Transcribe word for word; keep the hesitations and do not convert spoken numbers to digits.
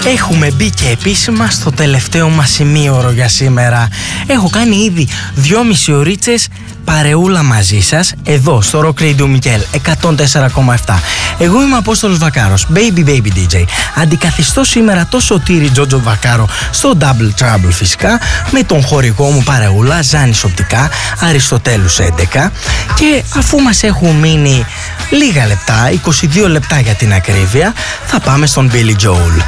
Έχουμε μπει και επίσημα στο τελευταίο μας σημείωρο για σήμερα. Έχω κάνει ήδη δυόμιση ωρίτσες παρεούλα μαζί σας εδώ στο Rock Radio Mikkel εκατόν τέσσερα κόμμα επτά. Εγώ είμαι ο Απόστολος Βακάρος, Baby Baby ντι τζέι. Αντικαθιστώ σήμερα το Σωτήρη Τζότζο Βακάρο στο Double Trouble φυσικά, με τον χορηγό μου παρεούλα Ζάνης Οπτικά, Αριστοτέλους έντεκα. Και αφού μας έχουν μείνει λίγα λεπτά, είκοσι δύο λεπτά για την ακρίβεια, θα πάμε στον Billy Joel.